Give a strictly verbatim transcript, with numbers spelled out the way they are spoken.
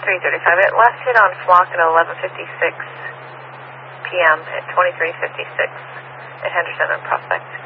three thirty-five. It last hit on flock at eleven fifty-six p m at twenty-three fifty-six at Henderson and Prospect.